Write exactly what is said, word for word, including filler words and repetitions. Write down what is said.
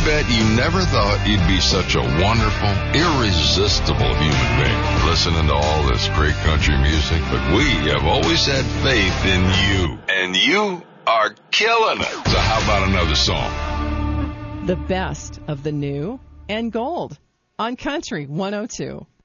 bet you never thought you'd be such a wonderful, irresistible human being listening to all this great country music, but we have always had faith in you, and you are killing it. So how about another song? The best of the new and gold on Country one oh two.